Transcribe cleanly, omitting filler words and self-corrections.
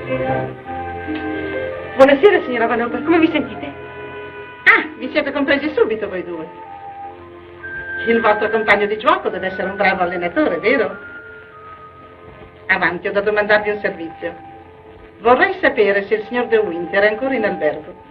Buonasera, signora Vanover, come vi sentite? Ah, vi siete compresi subito voi due. Il vostro compagno di gioco deve essere un bravo allenatore, vero? Avanti, ho da domandarvi un servizio. Vorrei sapere se il signor De Winter è ancora in albergo.